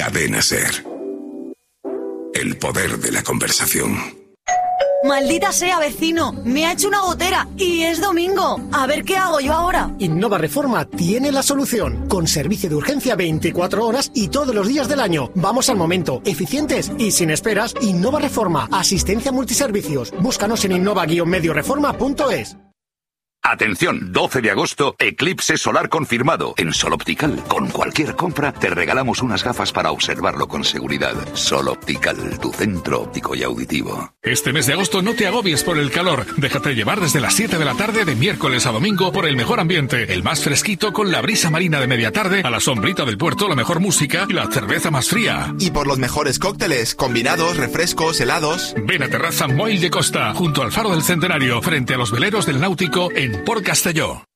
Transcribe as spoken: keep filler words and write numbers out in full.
Cadena SER. El poder de la conversación. Maldita sea, vecino, me ha hecho una gotera y es domingo. A ver qué hago yo ahora. Innova Reforma tiene la solución, con servicio de urgencia veinticuatro horas y todos los días del año. Vamos al momento, eficientes y sin esperas. Innova Reforma, asistencia multiservicios. Búscanos en innova guion medio reforma punto es. Atención, doce de agosto, eclipse solar confirmado. En Sol Optical, con cualquier compra, te regalamos unas gafas para observarlo con seguridad. Sol Optical, tu centro óptico y auditivo. Este mes de agosto no te agobies por el calor. Déjate llevar desde las siete de la tarde de miércoles a domingo por el mejor ambiente. El más fresquito con la brisa marina de media tarde, a la sombrita del puerto, la mejor música y la cerveza más fría. Y por los mejores cócteles, combinados, refrescos, helados. Ven a Terraza Moll de Costa, junto al Faro del Centenario, frente a los veleros del Náutico en Port Castelló.